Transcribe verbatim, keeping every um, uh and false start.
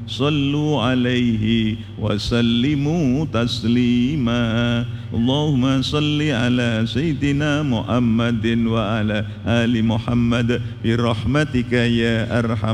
صلوا عليه وسلموا تسليما. اللهم صل على سيدنا محمد وعلى آل محمد برحمتك يا أرحم